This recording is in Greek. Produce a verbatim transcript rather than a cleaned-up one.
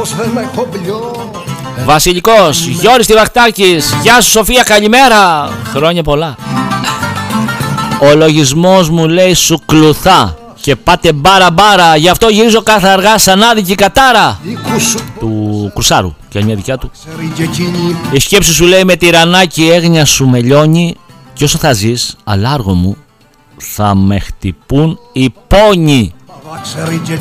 Βασιλικός, Γιώρης Τυρακτάκης. Γεια σου Σοφία, καλημέρα. Χρόνια πολλά. Ο λογισμός μου λέει σου κλουθά και πάτε μπάρα μπάρα. Γι' αυτό γυρίζω κάθε αργά σαν άδικη κατάρα. Του Κουρσάρου και μια δικιά του. Η σκέψη σου λέει με τυραννάκι έγνοια σου με λιώνει. Κι όσο θα ζεις, αλάργο μου, θα με χτυπούν οι πόνοι.